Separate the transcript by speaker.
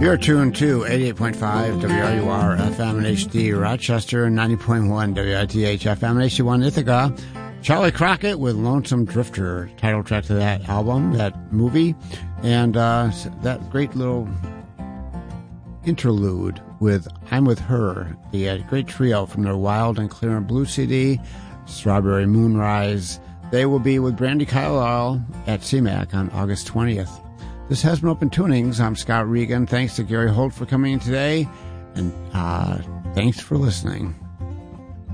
Speaker 1: You're tuned to 88.5 WRUR FM and HD Rochester, 90.1 WITH FM and HD1 Ithaca. Charlie Crockett with Lonesome Drifter, title track to that album, that movie, and that great little interlude with I'm With Her, the great trio from their Wild and Clear and Blue CD, Strawberry Moonrise. They will be with Brandi Carlile at CMAC on August 20th. This has been Open Tunings. I'm Scott Regan. Thanks to Gary Holt for coming in today, and thanks for listening.